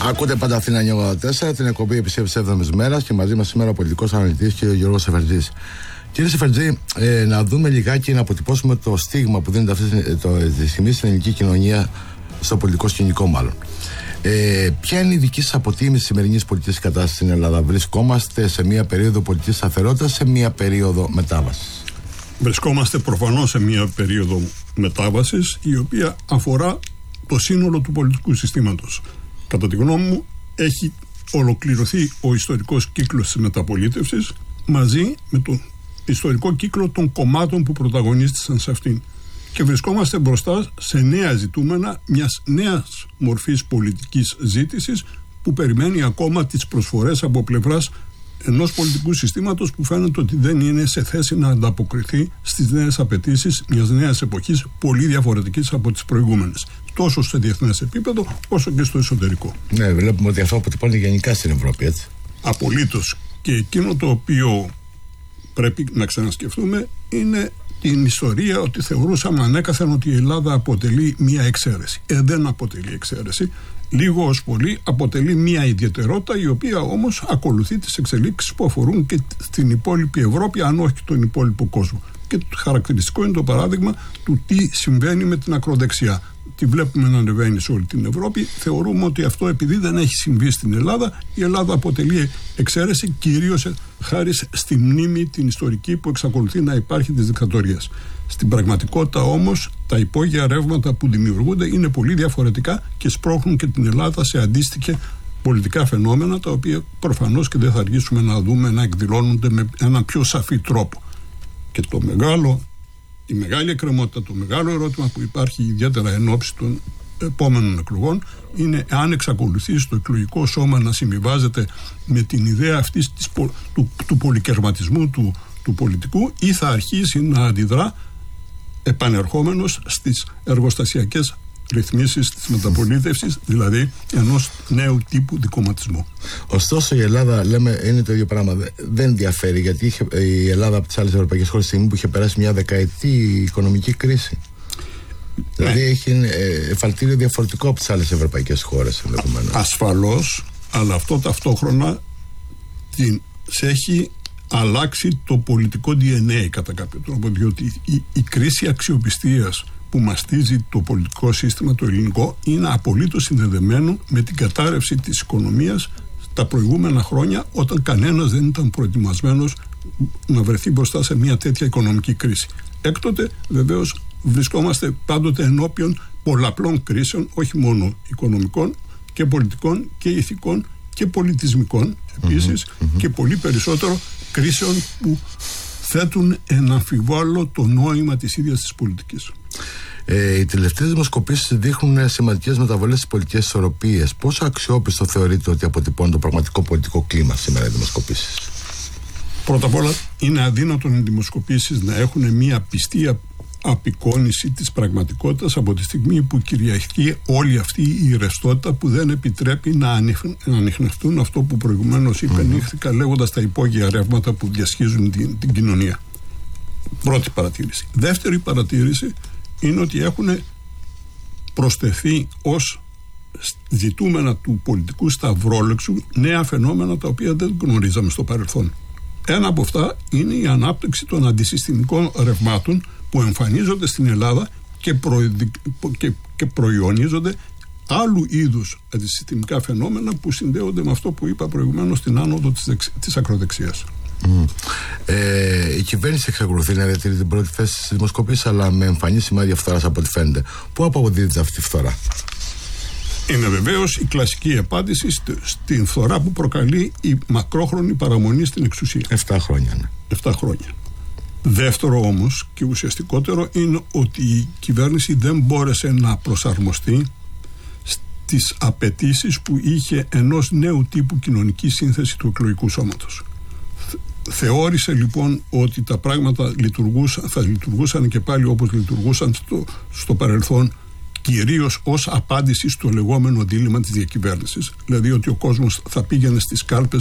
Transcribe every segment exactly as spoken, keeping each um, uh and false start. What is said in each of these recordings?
Ακούτε πάντα Αθήνα ογδόντα τέσσερα, την εκπομπή επισήμης έβδομης μέρας και μαζί μας σήμερα ο πολιτικός αναλυτής κ. Γιώργος Σεφερτζής. Κύριε Σεφερτζή, ε, να δούμε λιγάκι, να αποτυπώσουμε το στίγμα που δίνεται αυτή τη στιγμή στην ελληνική κοινωνία, στο πολιτικό σκηνικό μάλλον. Ε, ποια είναι η δική σας αποτίμηση της σημερινής πολιτικής κατάστασης στην Ελλάδα? Βρισκόμαστε σε μια περίοδο πολιτικής σταθερότητας, σε μια περίοδο μετάβασης? Βρισκόμαστε προφανώς σε μια περίοδο μετάβασης, η οποία αφορά το σύνολο του πολιτικού συστήματος. Κατά τη γνώμη μου, έχει ολοκληρωθεί ο ιστορικός κύκλος της μεταπολίτευσης μαζί με τον ιστορικό κύκλο των κομμάτων που πρωταγωνίστησαν σε αυτήν. Και βρισκόμαστε μπροστά σε νέα ζητούμενα μιας νέας μορφής πολιτικής ζήτησης που περιμένει ακόμα τις προσφορές από πλευράς ενός πολιτικού συστήματος που φαίνεται ότι δεν είναι σε θέση να ανταποκριθεί στις νέες απαιτήσεις μιας νέας εποχής, πολύ διαφορετικής από τις προηγούμενες, τόσο σε διεθνές επίπεδο όσο και στο εσωτερικό. Ναι, βλέπουμε ότι αυτό αποτυπώνεται γενικά στην Ευρώπη, έτσι. Απολύτως. Και εκείνο το οποίο πρέπει να ξανασκεφτούμε είναι την ιστορία, ότι θεωρούσαμε ανέκαθεν ότι η Ελλάδα αποτελεί μία εξαίρεση. Ε, δεν αποτελεί εξαίρεση. Λίγο ως πολύ αποτελεί μία ιδιαιτερότητα, η οποία όμως ακολουθεί τις εξελίξεις που αφορούν και την υπόλοιπη Ευρώπη, αν όχι και τον υπόλοιπο κόσμο. Και το χαρακτηριστικό είναι το παράδειγμα του τι συμβαίνει με την ακροδεξιά. Τη βλέπουμε να ανεβαίνει σε όλη την Ευρώπη. Θεωρούμε ότι αυτό, επειδή δεν έχει συμβεί στην Ελλάδα, η Ελλάδα αποτελεί εξαίρεση, κυρίως χάρη στη μνήμη την ιστορική που εξακολουθεί να υπάρχει της δικτατορίας. Στην πραγματικότητα όμως, τα υπόγεια ρεύματα που δημιουργούνται είναι πολύ διαφορετικά και σπρώχνουν και την Ελλάδα σε αντίστοιχα πολιτικά φαινόμενα, τα οποία προφανώς και δεν θα αργήσουμε να δούμε να εκδηλώνονται με έναν πιο σαφή τρόπο. Και το μεγάλο, η μεγάλη εκκρεμότητα, το μεγάλο ερώτημα που υπάρχει ιδιαίτερα εν ώψη των επόμενων εκλογών είναι αν εξακολουθεί στο εκλογικό σώμα να συμβιβάζεται με την ιδέα αυτής της, του, του πολυκερματισμού του, του πολιτικού, ή θα αρχίσει να αντιδρά επανερχόμενος στις εργοστασιακές ρυθμίσεις της μεταπολίτευσης, δηλαδή ενός νέου τύπου δικομματισμού. Ωστόσο, η Ελλάδα, λέμε, είναι το ίδιο πράγμα. Δεν διαφέρει, γιατί είχε, η Ελλάδα από τις άλλες ευρωπαϊκές χώρες, στιγμή που είχε περάσει μια δεκαετή οικονομική κρίση. Ναι. Δηλαδή έχει ε, εφαλτήριο διαφορετικό από τις άλλες ευρωπαϊκές χώρες, ενδεχομένως. Ασφαλώς, αλλά αυτό ταυτόχρονα την, σε έχει αλλάξει το πολιτικό ντι εν έι κατά κάποιο τρόπο, διότι η, η κρίση αξιοπιστίας που μαστίζει το πολιτικό σύστημα το ελληνικό είναι απολύτως συνδεδεμένο με την κατάρρευση της οικονομίας τα προηγούμενα χρόνια, όταν κανένας δεν ήταν προετοιμασμένος να βρεθεί μπροστά σε μια τέτοια οικονομική κρίση. Έκτοτε βεβαίως βρισκόμαστε πάντοτε ενώπιον πολλαπλών κρίσεων, όχι μόνο οικονομικών και πολιτικών και ηθικών και πολιτισμικών επίσης, mm-hmm, mm-hmm. και πολύ περισσότερο κρίσεων που θέτουν εν αμφιβόλο το νόημα της ίδιας της πολιτικής. Ε, οι τελευταίες δημοσκοπήσεις δείχνουν σημαντικές μεταβολές στις πολιτικές ισορροπίες. Πόσο αξιόπιστο θεωρείτε ότι αποτυπώνει το πραγματικό πολιτικό κλίμα σήμερα οι δημοσκοπήσεις? Πρώτα απ' όλα, είναι αδύνατον οι δημοσκοπήσεις να έχουν μια πιστή απεικόνιση της πραγματικότητας από τη στιγμή που κυριαρχεί όλη αυτή η ρευστότητα που δεν επιτρέπει να ανιχνευτούν αυτό που προηγουμένως υπενήχθηκα, mm-hmm. λέγοντας τα υπόγεια ρεύματα που διασχίζουν την, την κοινωνία. Πρώτη παρατήρηση. Δεύτερη παρατήρηση είναι ότι έχουν προσθεθεί ως ζητούμενα του πολιτικού σταυρόλεξου νέα φαινόμενα τα οποία δεν γνωρίζαμε στο παρελθόν. Ένα από αυτά είναι η ανάπτυξη των αντισυστημικών ρευμάτων που εμφανίζονται στην Ελλάδα και, προειδι... και... και προϊονίζονται άλλου είδους αντισυστημικά φαινόμενα που συνδέονται με αυτό που είπα προηγουμένως, την άνοδο της, δεξ... της ακροδεξιάς. Mm. Ε, η κυβέρνηση εξακολουθεί να διατηρεί την πρώτη θέση στις δημοσκοπήσεις, αλλά με εμφανή σημάδια φθοράς από ό,τι φαίνεται. Πού αποδίδεται αυτή η φθορά? Είναι βεβαίως η κλασική απάντηση στην φθορά που προκαλεί η μακρόχρονη παραμονή στην εξουσία. Εφτά χρόνια, ναι. Εφτά χρόνια. Δεύτερο όμως και ουσιαστικότερο είναι ότι η κυβέρνηση δεν μπόρεσε να προσαρμοστεί στις απαιτήσεις που είχε ενός νέου τύπου κοινωνική σύνθεση του εκλογικού σώματος. Θεώρησε λοιπόν ότι τα πράγματα λειτουργούσαν, θα λειτουργούσαν και πάλι όπως λειτουργούσαν στο, στο παρελθόν, κυρίως ως απάντηση στο λεγόμενο δίλημμα της διακυβέρνησης. Δηλαδή ότι ο κόσμος θα πήγαινε στις κάλπες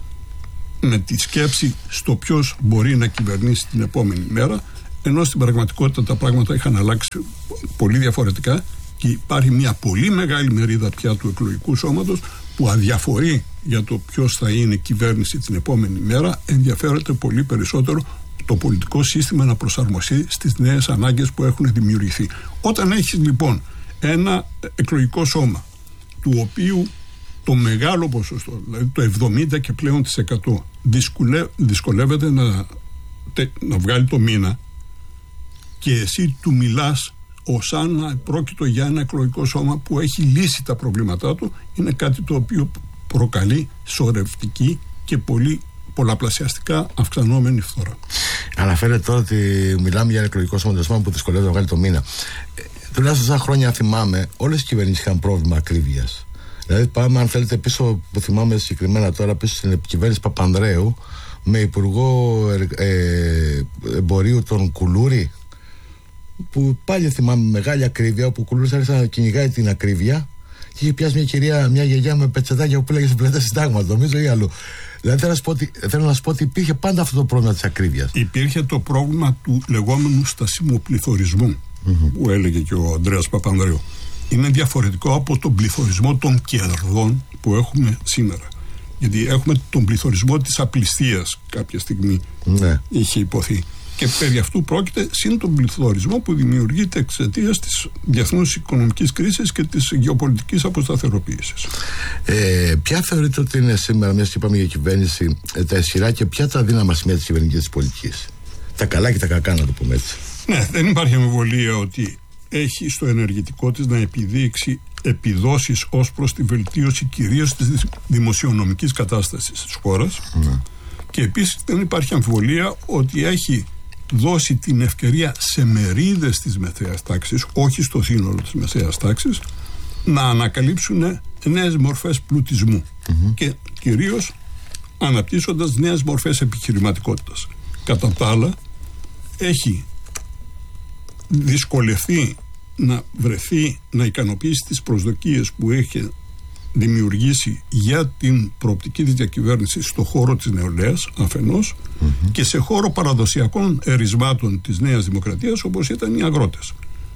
με τη σκέψη στο ποιος μπορεί να κυβερνήσει την επόμενη μέρα, ενώ στην πραγματικότητα τα πράγματα είχαν αλλάξει πολύ διαφορετικά και υπάρχει μια πολύ μεγάλη μερίδα πια του εκλογικού σώματος που αδιαφορεί για το ποιος θα είναι κυβέρνηση την επόμενη μέρα, ενδιαφέρεται πολύ περισσότερο το πολιτικό σύστημα να προσαρμοστεί στις νέες ανάγκες που έχουν δημιουργηθεί. Όταν έχεις λοιπόν ένα εκλογικό σώμα του οποίου το μεγάλο ποσοστό, δηλαδή το εβδομήντα και πλέον της εκατό, δυσκολεύεται να, να βγάλει το μήνα, και εσύ του μιλάς ως αν πρόκειτο για ένα εκλογικό σώμα που έχει λύσει τα προβλήματά του, είναι κάτι το οποίο προκαλεί σωρευτική και πολύ πολλαπλασιαστικά αυξανόμενη φθορά. Αναφέρεται τώρα ότι μιλάμε για ένα εκλογικό σώμα που δυσκολεύεται να βγάλει το μήνα. Ε, τουλάχιστον σαν χρόνια θυμάμαι, όλες οι κυβερνήσεις είχαν πρόβλημα ακρίβειας. Δηλαδή, πάμε, αν θέλετε, πίσω που θυμάμαι συγκεκριμένα τώρα, πίσω στην κυβέρνηση Παπανδρέου, με υπουργό ε, εμπορίου τον Κουλούρη, που πάλι θυμάμαι μεγάλη ακρίβεια, όπου ο Κουλούρης άρχισε να κυνηγάει την ακρίβεια και είχε πιάσει μια κυρία, μια γιαγιά με πετσετάκια που πήλεγε στην πλατεία Συντάγματος, νομίζω, ή αλλού. Δηλαδή θέλω να, σου πω ότι, θέλω να σου πω ότι υπήρχε πάντα αυτό το πρόβλημα της ακρίβειας. Υπήρχε το πρόβλημα του λεγόμενου στασιμοπληθωρισμού, mm-hmm. που έλεγε και ο Ανδρέας Παπανδρέου. Είναι διαφορετικό από τον πληθωρισμό των κερδών που έχουμε σήμερα. Γιατί έχουμε τον πληθωρισμό της απληστίας κάποια στιγμή, ναι. είχε υποθεί. Και περί αυτού πρόκειται, συν τον πληθωρισμό που δημιουργείται εξαιτίας της διεθνούς οικονομικής κρίσης και της γεωπολιτικής αποσταθεροποίησης. Ε, ποια θεωρείτε ότι είναι σήμερα, μιας και είπαμε για κυβέρνηση, τα ισχυρά και ποια τα αδύναμα σημεία της κυβερνητικής πολιτικής? Τα καλά και τα κακά, να το πούμε έτσι. Ναι, δεν υπάρχει αμφιβολία ότι έχει στο ενεργητικό της να επιδείξει επιδόσεις ως προς τη βελτίωση κυρίως της δημοσιονομικής κατάστασης της χώρας. Ναι. Και επίσης δεν υπάρχει αμφιβολία ότι έχει δώσει την ευκαιρία σε μερίδες της μεσαίας τάξης, όχι στο σύνολο της μεσαίας τάξης, να ανακαλύψουν νέες μορφές πλουτισμού mm-hmm. και κυρίως αναπτύσσοντας νέες μορφές επιχειρηματικότητας. Κατά τα άλλα, έχει δυσκολευτεί να βρεθεί να ικανοποιήσει τις προσδοκίες που έχει δημιουργήσει για την προοπτική της διακυβέρνησης στο χώρο της νεολαίας αφενός mm-hmm. και σε χώρο παραδοσιακών ερισμάτων της Νέας Δημοκρατίας, όπως ήταν οι αγρότες.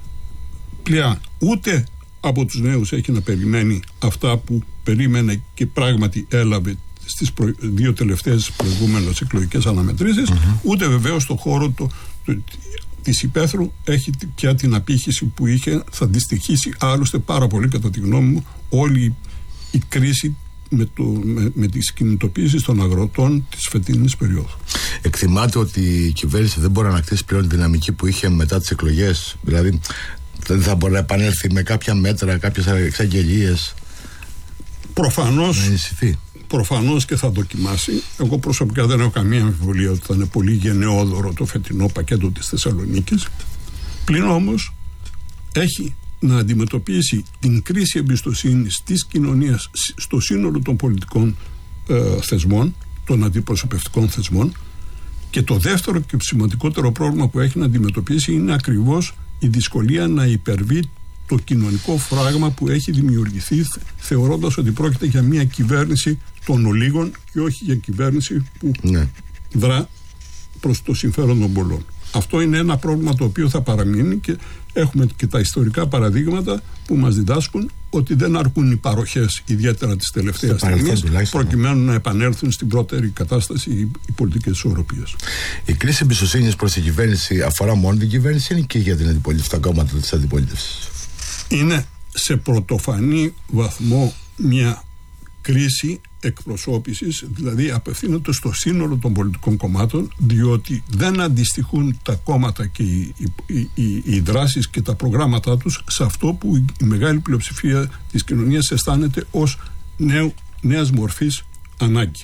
Πλέον ούτε από τους νέους έχει να περιμένει αυτά που περίμενε και πράγματι έλαβε στις προ... δύο τελευταίες προηγούμενες εκλογικές αναμετρήσεις, mm-hmm. ούτε βεβαίως στο χώρο το, το, της υπαίθρου έχει πια την απήχηση που είχε, θα δυστυχήσει άλλωστε πάρα πολύ, κατά τη γνώμη μου, όλη η κρίση με, το, με, με τις κινητοποίησεις των αγροτών της φετινής περίοδου. Εκτιμάται ότι η κυβέρνηση δεν μπορεί να ανακτήσει πλέον τη δυναμική που είχε μετά τις εκλογές? Δηλαδή δεν θα μπορεί να επανέλθει με κάποια μέτρα, κάποιες εξαγγελίες? Προφανώς, να ενισχυθεί. Προφανώς και θα δοκιμάσει. Εγώ προσωπικά δεν έχω καμία αμφιβολία ότι θα είναι πολύ γενναιόδωρο το φετινό πακέτο της Θεσσαλονίκης. Πλην όμως έχει να αντιμετωπίσει την κρίση εμπιστοσύνης της κοινωνίας στο σύνολο των πολιτικών ε, θεσμών, των αντιπροσωπευτικών θεσμών, και το δεύτερο και σημαντικότερο πρόβλημα που έχει να αντιμετωπίσει είναι ακριβώς η δυσκολία να υπερβεί το κοινωνικό φράγμα που έχει δημιουργηθεί, θεωρώντας ότι πρόκειται για μια κυβέρνηση των ολίγων και όχι για κυβέρνηση που ναι. δρά προς το συμφέρον των πολλών. Αυτό είναι ένα πρόβλημα το οποίο θα παραμείνει και έχουμε και τα ιστορικά παραδείγματα που μας διδάσκουν ότι δεν αρκούν οι παροχές, ιδιαίτερα της τελευταίας στιγμής, προκειμένου να επανέλθουν στην πρώτερη κατάσταση οι πολιτικές ισορροπίες. Η κρίση εμπιστοσύνης προς την κυβέρνηση αφορά μόνο την κυβέρνηση ή και για την αντιπολίτευση, τα κόμματα της αντιπολίτευσης? Είναι σε πρωτοφανή βαθμό μια κρίση εκπροσώπησης, δηλαδή απευθύνεται στο σύνολο των πολιτικών κομμάτων, διότι δεν αντιστοιχούν τα κόμματα και οι, οι, οι, οι δράσεις και τα προγράμματά τους σε αυτό που η μεγάλη πλειοψηφία της κοινωνίας αισθάνεται ως νέου, νέας μορφής ανάγκη.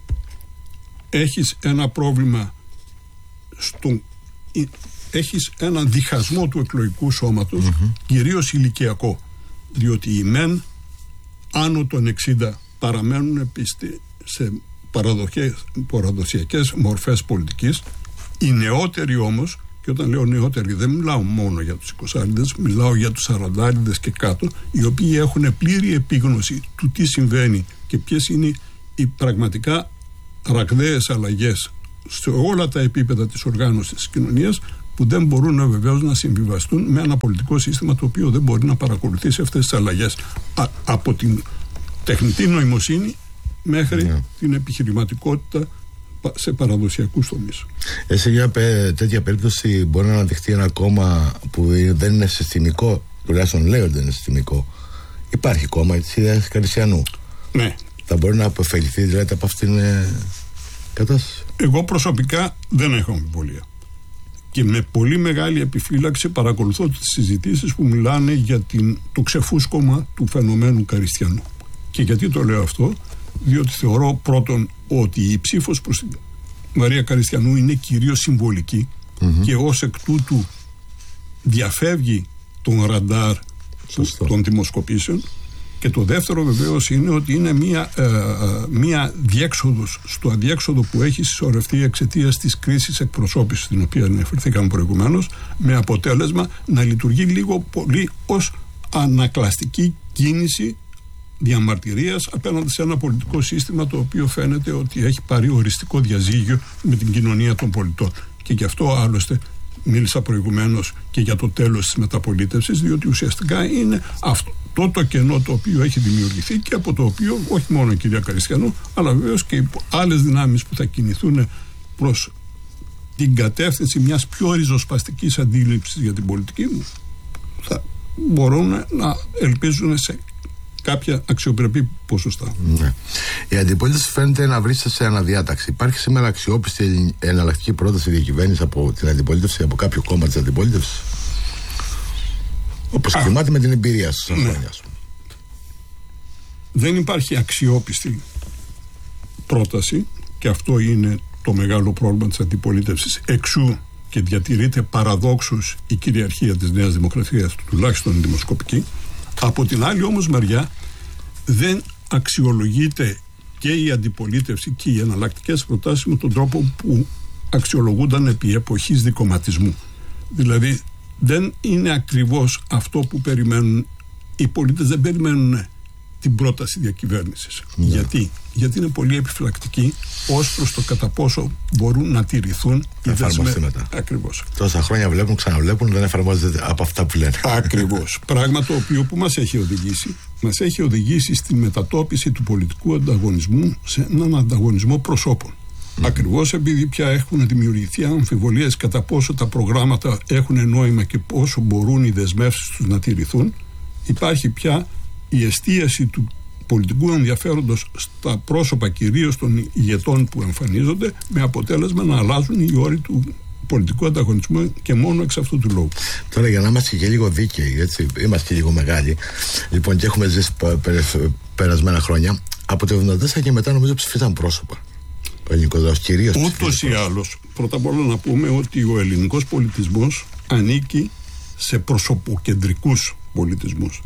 Έχεις ένα πρόβλημα στο, έχεις έναν διχασμό του εκλογικού σώματος, mm-hmm. κυρίως ηλικιακό, διότι οι μεν άνω των εξήντα παραμένουν πίστη σε παραδοσιακές μορφές πολιτικής. Οι νεότεροι όμως, και όταν λέω νεότεροι δεν μιλάω μόνο για τους εικοσάριδες, μιλάω για τους σαραντάριδες και κάτω, οι οποίοι έχουν πλήρη επίγνωση του τι συμβαίνει και ποιες είναι οι πραγματικά ραγδαίες αλλαγές σε όλα τα επίπεδα της οργάνωσης της κοινωνίας, που δεν μπορούν βεβαίως να συμβιβαστούν με ένα πολιτικό σύστημα το οποίο δεν μπορεί να παρακολουθήσει αυτές τις αλλαγές. Α, από την τεχνητή νοημοσύνη μέχρι ναι. την επιχειρηματικότητα σε παραδοσιακούς τομείς. Ε, σε μια τέτοια περίπτωση μπορεί να αναδειχθεί ένα κόμμα που δεν είναι συστημικό, τουλάχιστον λέει ότι δεν είναι συστημικό. Υπάρχει κόμμα της ιδέας Καριστιανού. Ναι. Θα μπορεί να αποφεληθεί δηλαδή από αυτήν την ε, κατάσταση. Εγώ προσωπικά δεν έχω αμφιβολία. Και με πολύ μεγάλη επιφύλαξη παρακολουθώ τις συζητήσεις που μιλάνε για την, το ξεφούσκωμα του φαινομένου Καριστιανού. Και γιατί το λέω αυτό? Διότι θεωρώ πρώτον ότι η ψήφος προς την Μαρία Καριστιανού είναι κυρίως συμβολική mm-hmm. και ως εκ τούτου διαφεύγει τον ραντάρ Σωστό. των δημοσκοπήσεων. Και το δεύτερο βεβαίως είναι ότι είναι μία, ε, μία διέξοδος στο αδιέξοδο που έχει συσσωρευτεί εξαιτίας της κρίσης εκπροσώπησης, την οποία αναφερθήκαμε προηγουμένως, με αποτέλεσμα να λειτουργεί λίγο πολύ ως ανακλαστική κίνηση διαμαρτυρίας απέναντι σε ένα πολιτικό σύστημα το οποίο φαίνεται ότι έχει πάρει οριστικό διαζύγιο με την κοινωνία των πολιτών. Και γι' αυτό άλλωστε μίλησα προηγουμένως και για το τέλος της μεταπολίτευσης, διότι ουσιαστικά είναι αυτό το κενό το οποίο έχει δημιουργηθεί και από το οποίο όχι μόνο η κυρία Καριστιανού, αλλά βεβαίως και οι άλλες δυνάμεις που θα κινηθούν προς την κατεύθυνση μιας πιο ριζοσπαστικής αντίληψης για την πολιτική μου, θα μπορούν να ελπίζουν σε κάποια αξιοπρεπή ποσοστά. Ναι. Η αντιπολίτευση φαίνεται να βρίσκεται σε αναδιάταξη. Υπάρχει σήμερα αξιόπιστη εναλλακτική πρόταση διακυβέρνηση από την αντιπολίτευση, από κάποιο κόμμα της αντιπολίτευσης, όπως κρυμάται με την εμπειρία σας? Ναι. Δεν υπάρχει αξιόπιστη πρόταση και αυτό είναι το μεγάλο πρόβλημα της αντιπολίτευσης, εξού και διατηρείται παραδόξως η κυριαρχία της Νέας Δημοκρατίας, τουλάχιστον δημοσκοπική. Από την άλλη όμως μεριά δεν αξιολογείται και η αντιπολίτευση και οι εναλλακτικές προτάσεις με τον τρόπο που αξιολογούνταν επί εποχής δικομματισμού. Δηλαδή δεν είναι ακριβώς αυτό που περιμένουν οι πολίτες, δεν περιμένουν την πρόταση διακυβέρνησης. Ναι. Γιατί? Γιατί είναι πολύ επιφυλακτικοί ως προς το κατά πόσο μπορούν να τηρηθούν οι δεσμεύσεις. Ακριβώς. Τόσα χρόνια βλέπουν, ξαναβλέπουν, δεν εφαρμόζεται από αυτά που λένε. Ακριβώς. Πράγμα το οποίο που μας έχει οδηγήσει, μας έχει οδηγήσει στη μετατόπιση του πολιτικού ανταγωνισμού σε έναν ανταγωνισμό προσώπων. Mm. Ακριβώς επειδή πια έχουν δημιουργηθεί αμφιβολίες κατά πόσο τα προγράμματα έχουν νόημα και πόσο μπορούν οι δεσμεύσεις τους να τηρηθούν, υπάρχει πια η εστίαση του πολιτικού ενδιαφέροντος στα πρόσωπα κυρίως των ηγετών που εμφανίζονται, με αποτέλεσμα να αλλάζουν οι όροι του πολιτικού ανταγωνισμού και μόνο εξ αυτού του λόγου. Τώρα, για να είμαστε και λίγο δίκαιοι, έτσι, είμαστε και λίγο μεγάλοι, λοιπόν, και έχουμε ζήσει περασμένα χρόνια, από το εβδομήντα τέσσερα και μετά νομίζω ψηφίσαν πρόσωπα. Ο ελληνικός λαός κυρίως. Ούτως ή άλλως, πρώτα απ' όλα να πούμε ότι ο ελληνικός πολιτισμός ανήκει σε προσωποκεντρικούς πολιτισμούς.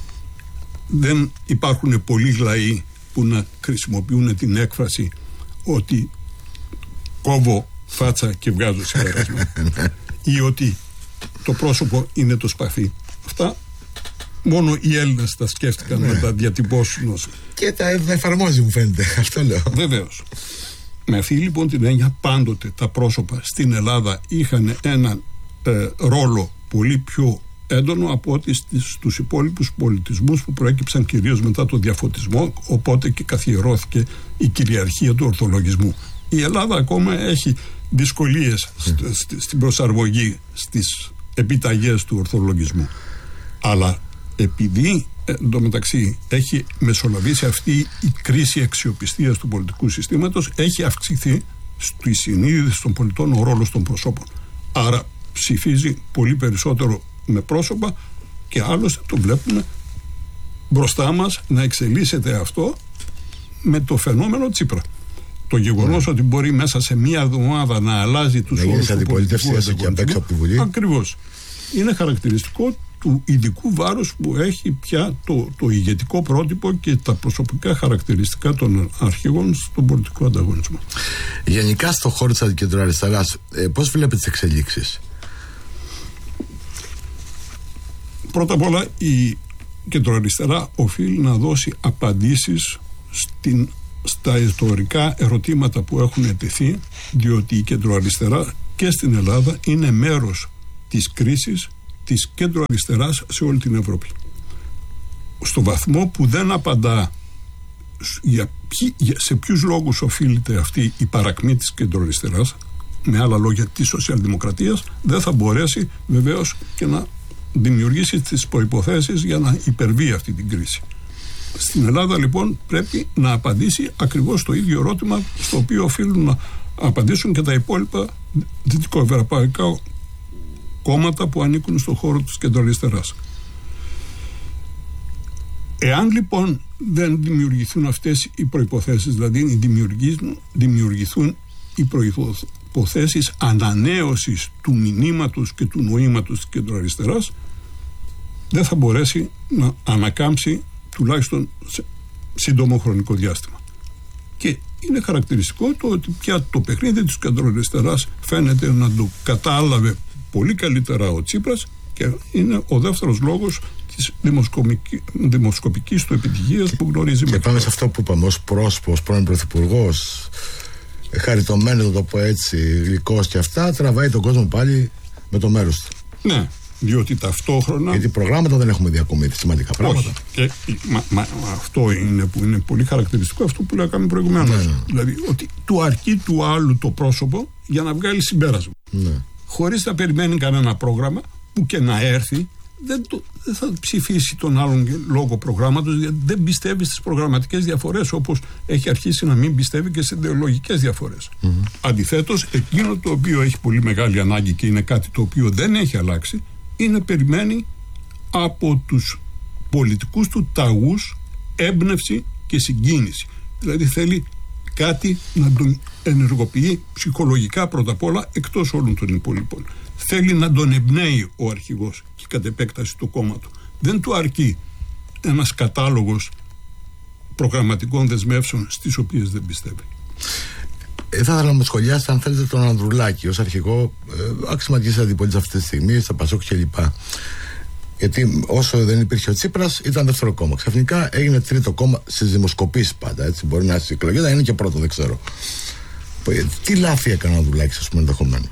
Δεν υπάρχουν πολλοί λαοί που να χρησιμοποιούν την έκφραση ότι κόβω φάτσα και βγάζω συμπέρασμα ή ότι το πρόσωπο είναι το σπαθί. Αυτά μόνο οι Έλληνες τα σκέφτηκαν να τα διατυπώσουν ως... Και τα εφαρμόζει, μου φαίνεται. Αυτό λέω. Βεβαίως. Με αυτή λοιπόν την έννοια, πάντοτε τα πρόσωπα στην Ελλάδα είχαν έναν ε, ρόλο πολύ πιο έντονο από ό,τι στους υπόλοιπους πολιτισμούς που προέκυψαν κυρίως μετά το διαφωτισμό, οπότε και καθιερώθηκε η κυριαρχία του ορθολογισμού. Η Ελλάδα ακόμα έχει δυσκολίες mm. st- στην προσαρμογή στις επιταγές του ορθολογισμού. Αλλά επειδή εντωμεταξύ έχει μεσολαβήσει αυτή η κρίση αξιοπιστίας του πολιτικού συστήματος, έχει αυξηθεί στη συνείδηση των πολιτών ο ρόλος των προσώπων. Άρα ψηφίζει πολύ περισσότερο με πρόσωπα και άλλωστε το βλέπουμε μπροστά μας να εξελίσσεται αυτό με το φαινόμενο Τσίπρα. Το γεγονός mm. ότι μπορεί μέσα σε μία εβδομάδα να αλλάζει τους όρους του πολιτικού ανταγωνισμού, ακριβώς, είναι χαρακτηριστικό του ειδικού βάρους που έχει πια το, το ηγετικό πρότυπο και τα προσωπικά χαρακτηριστικά των αρχηγών στον πολιτικό ανταγωνισμό. Γενικά στον χώρο της κεντροαριστεράς, ε, πώς βλέπετε τις εξελίξεις? Πρώτα απ' όλα η κεντροαριστερά οφείλει να δώσει απαντήσεις στην, στα ιστορικά ερωτήματα που έχουν τεθεί, διότι η κεντροαριστερά και στην Ελλάδα είναι μέρος της κρίσης της κέντρο-αριστεράς σε όλη την Ευρώπη. Στο βαθμό που δεν απαντά για ποιοι, για, σε ποιους λόγους οφείλεται αυτή η παρακμή της κεντροαριστεράς, με άλλα λόγια της σοσιαλδημοκρατίας, δεν θα μπορέσει βεβαίως και να δημιουργήσει τις προϋποθέσεις για να υπερβεί αυτή την κρίση. Στην Ελλάδα λοιπόν πρέπει να απαντήσει ακριβώς το ίδιο ερώτημα στο οποίο οφείλουν να απαντήσουν και τα υπόλοιπα δυτικοευρωπαϊκά κόμματα που ανήκουν στον χώρο της κεντροαριστεράς. Εάν λοιπόν δεν δημιουργηθούν αυτές οι προϋποθέσεις, δηλαδή δημιουργηθούν, δημιουργηθούν οι προϋποθέσεις ανανέωσης του μηνύματος και του νοήματος της κεντροαριστεράς, δεν θα μπορέσει να ανακάμψει τουλάχιστον σε σύντομο χρονικό διάστημα. Και είναι χαρακτηριστικό το ότι πια το παιχνίδι της κεντροαριστεράς φαίνεται να το κατάλαβε πολύ καλύτερα ο Τσίπρας και είναι ο δεύτερος λόγος της δημοσκοπικής του επιτυχίας που γνωρίζει. Και πάμε σε αυτό που είπαμε, ως πρόσωπο, ως πρώην πρωθυπουργός, χαριτωμένος, να το πω έτσι, γλυκός και αυτά, τραβάει τον κόσμο πάλι με το μέρος του. Ναι, διότι ταυτόχρονα. Γιατί προγράμματα δεν έχουμε δει ακόμη σημαντικά πράγματα. Όχι. Και, μα, μα, αυτό είναι που είναι πολύ χαρακτηριστικό, αυτό που λέγαμε προηγουμένως. Ναι, ναι. Δηλαδή ότι του αρκεί του άλλου το πρόσωπο για να βγάλει συμπέρασμα. Ναι. Χωρίς να περιμένει κανένα πρόγραμμα που και να έρθει, δεν, το, δεν θα ψηφίσει τον άλλον λόγω προγράμματος, γιατί δεν πιστεύει στις προγραμματικές διαφορές, όπως έχει αρχίσει να μην πιστεύει και σε ιδεολογικές διαφορές. Mm-hmm. Αντιθέτως, εκείνο το οποίο έχει πολύ μεγάλη ανάγκη και είναι κάτι το οποίο δεν έχει αλλάξει, είναι περιμένει από τους πολιτικούς του ταγούς έμπνευση και συγκίνηση. Δηλαδή θέλει κάτι να τον ενεργοποιεί ψυχολογικά πρώτα απ' όλα, εκτός όλων των υπόλοιπων. Θέλει να τον εμπνέει ο αρχηγός και κατ' επέκταση του κόμμα του. Δεν του αρκεί ένας κατάλογος προγραμματικών δεσμεύσεων στις οποίες δεν πιστεύει. Ε, θα ήθελα να μου σχολιάσετε, αν θέλετε, τον Ανδρουλάκη ως αρχηγό ε, αξιωματικής αντιπολίτευσης αυτή τη στιγμή, στα Πασόκ κλπ. Γιατί όσο δεν υπήρχε ο Τσίπρας, ήταν δεύτερο κόμμα. Ξαφνικά έγινε τρίτο κόμμα στις δημοσκοπήσεις πάντα. Έτσι. Μπορεί να είναι στις εκλογές, να είναι και πρώτο, δεν ξέρω. Τι λάθη έκανε ο Ανδρουλάκης, ας πούμε, ενδεχομένως?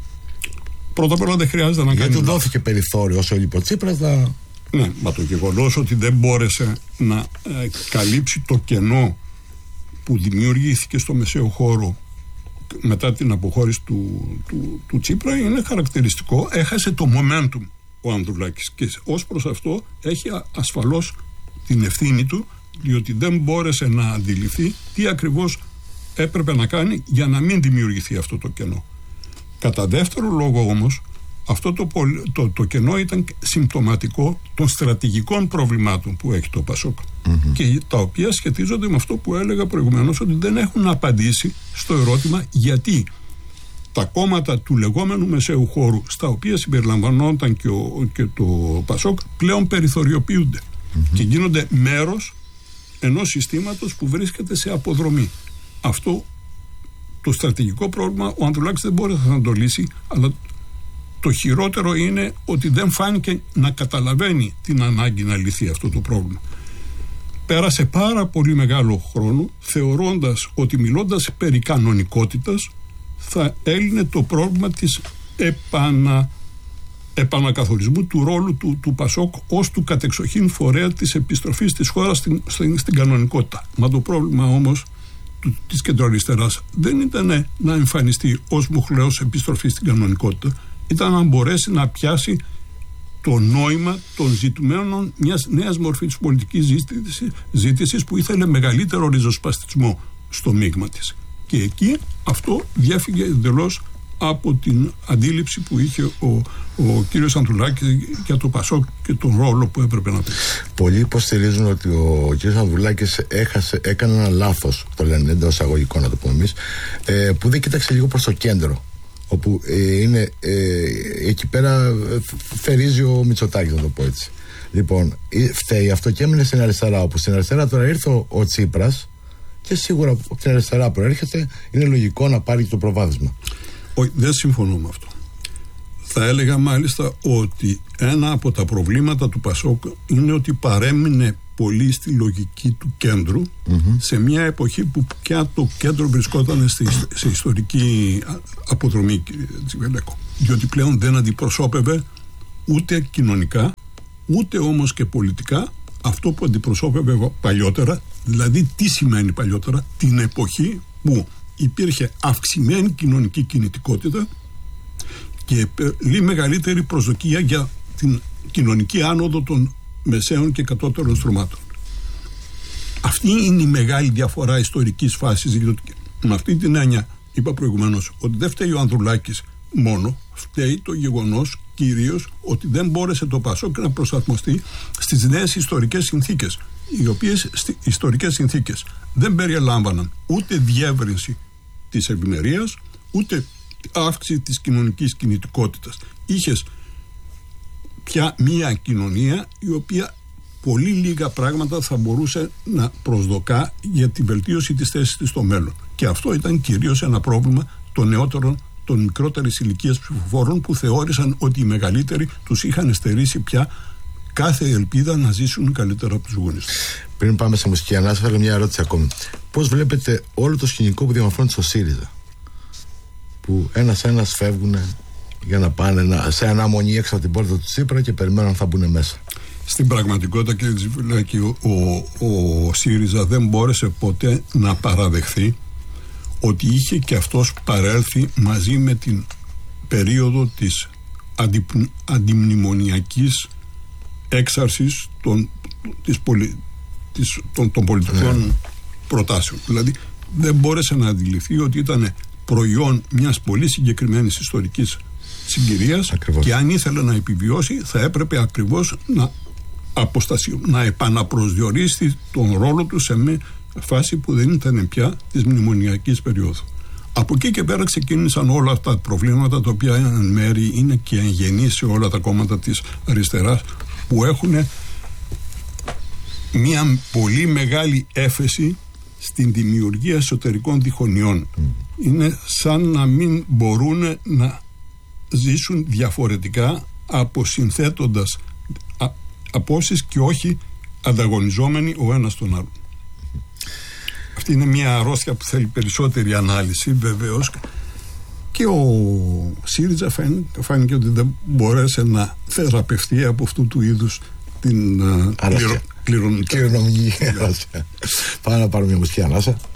Πρώτα απ' όλα δεν χρειάζεται να κάνει. Γιατί του δόθηκε περιθώριο όσο έλειπε ο Τσίπρας να. Ναι, μα το γεγονός ότι δεν μπόρεσε να ε, καλύψει το κενό που δημιουργήθηκε στο μεσαίο χώρο μετά την αποχώρηση του, του, του Τσίπρα είναι χαρακτηριστικό. Έχασε το momentum ο Ανδρουλάκης και ως προς αυτό έχει ασφαλώς την ευθύνη του, διότι δεν μπόρεσε να αντιληφθεί τι ακριβώς έπρεπε να κάνει για να μην δημιουργηθεί αυτό το κενό. Κατά δεύτερο λόγο όμως, αυτό το, το, το κενό ήταν συμπτωματικό των στρατηγικών προβλημάτων που έχει το Πασόκ, mm-hmm. και τα οποία σχετίζονται με αυτό που έλεγα προηγουμένως, ότι δεν έχουν απαντήσει στο ερώτημα γιατί τα κόμματα του λεγόμενου μεσαίου χώρου, στα οποία συμπεριλαμβανόταν και, ο, και το Πασόκ, πλέον περιθωριοποιούνται mm-hmm. και γίνονται μέρος ενός συστήματος που βρίσκεται σε αποδρομή. Αυτό το στρατηγικό πρόβλημα ο Ανδρουλάκης δεν μπόρεσε να το λύσει, αλλά το χειρότερο είναι ότι δεν φάνηκε να καταλαβαίνει την ανάγκη να λυθεί αυτό το πρόβλημα. Πέρασε πάρα πολύ μεγάλο χρόνο θεωρώντας ότι μιλώντας περί κανονικότητας θα έλυνε το πρόβλημα της επανα, επανακαθορισμού του ρόλου του, του Πασόκ ως του κατεξοχήν φορέα της επιστροφής της χώρας στην, στην, στην κανονικότητα. Μα το πρόβλημα όμως του, της κεντροαριστεράς δεν ήταν να εμφανιστεί ως μοχλέος επιστροφής στην κανονικότητα, ήταν να μπορέσει να πιάσει το νόημα των ζητουμένων μιας νέας μορφής πολιτικής ζήτησης που ήθελε μεγαλύτερο ριζοσπαστισμό στο μείγμα της. Και εκεί αυτό διέφυγε εντελώς από την αντίληψη που είχε ο, ο κύριος Ανδρουλάκης για το Πασόκ και τον ρόλο που έπρεπε να παίξει. Πολλοί υποστηρίζουν ότι ο κύριος Ανδρουλάκης έχασε, έκανε ένα λάθος, το λένε εντός εισαγωγικών να το πούμε εμείς, ε, που δεν κοίταξε λίγο προς το κέντρο, όπου ε, είναι ε, εκεί πέρα θερίζει ο Μητσοτάκης, να το πω έτσι. Λοιπόν, φταίει αυτό και έμεινε στην αριστερά, όπου στην αριστερά τώρα ήρθε ο, ο Τσίπρας και σίγουρα από την αριστερά προέρχεται, είναι λογικό να πάρει το προβάδισμα. Όχι, δεν συμφωνώ με αυτό. Θα έλεγα μάλιστα ότι ένα από τα προβλήματα του Πασόκ είναι ότι παρέμεινε πολύ στη λογική του κέντρου, mm-hmm. σε μια εποχή που πια το κέντρο βρισκόταν σε, σε ιστορική αποδρομή, κύριε Τζιβελέκο. Διότι πλέον δεν αντιπροσώπευε ούτε κοινωνικά, ούτε όμως και πολιτικά αυτό που αντιπροσώπευε παλιότερα, δηλαδή τι σημαίνει παλιότερα, την εποχή που υπήρχε αυξημένη κοινωνική κινητικότητα και πολύ μεγαλύτερη προσδοκία για την κοινωνική άνοδο των μεσαίων και κατώτερων στρωμάτων. Αυτή είναι η μεγάλη διαφορά ιστορικής φάσης, γιατί με αυτή την έννοια είπα προηγουμένως ότι δεν φταίει ο Ανδρουλάκης μόνο, φταίει το γεγονός κυρίως ότι δεν μπόρεσε το ΠΑΣΟΚ να προσαρμοστεί στις νέες ιστορικές συνθήκες, οι οποίες στις ιστορικές συνθήκες δεν περιελάμβαναν ούτε διεύρυνση της ευημερίας, ούτε αύξηση της κοινωνικής κινητικότητας. Είχες πια μία κοινωνία η οποία πολύ λίγα πράγματα θα μπορούσε να προσδοκά για τη βελτίωση της θέσης της στο μέλλον. Και αυτό ήταν κυρίως ένα πρόβλημα των νεότερων, των μικρότερης ηλικίας ψηφοφόρων, που θεώρησαν ότι οι μεγαλύτεροι τους είχαν στερήσει πια κάθε ελπίδα να ζήσουν καλύτερα από τους γονείς τους. Πριν πάμε σε μουσική ανάσα, θέλω μια ερώτηση ακόμη. Πώς βλέπετε όλο το σκηνικό που διαμορφώνεται στο ΣΥΡΙΖΑ, που ένας-ένας φεύγουν για να πάνε σε αναμονή έξω από την πόρτα του Τσίπρα και περιμένουν αν θα μπουν μέσα? Στην πραγματικότητα, κύριε Τζιβουλάκη, ο, ο, ο ΣΥΡΙΖΑ δεν μπόρεσε ποτέ να παραδεχθεί ότι είχε και αυτός παρέλθει μαζί με την περίοδο της αντι, αντιμνημονιακής έξαρσης των, της πολι, της, των, των πολιτικών ναι. προτάσεων. Δηλαδή δεν μπόρεσε να αντιληφθεί ότι ήταν προϊόν μιας πολύ συγκεκριμένης ιστορικής συγκυρίας. Ακριβώς. Και αν ήθελε να επιβιώσει θα έπρεπε ακριβώς να αποστασιω, να επαναπροσδιορίσει τον ρόλο του σε μια φάση που δεν ήταν πια της μνημονιακής περίοδου. Από εκεί και πέρα ξεκίνησαν όλα αυτά τα προβλήματα, τα οποία εν μέρει είναι και εγγενή σε όλα τα κόμματα της αριστεράς, που έχουν μια πολύ μεγάλη έφεση στην δημιουργία εσωτερικών διχονιών. Mm. Είναι σαν να μην μπορούν να ζήσουν διαφορετικά, αποσυνθέτοντας α, απόσεις και όχι ανταγωνιζόμενοι ο ένας τον άλλον. Αυτή είναι μια αρρώστια που θέλει περισσότερη ανάλυση, βεβαίως, και ο ΣΥΡΙΖΑ φάνηκε ότι δεν μπορέσε να θεραπευτεί από αυτού του είδους την κληρονομική αρρώστια. Πάμε να πάρουμε μια μουσική ανάσα.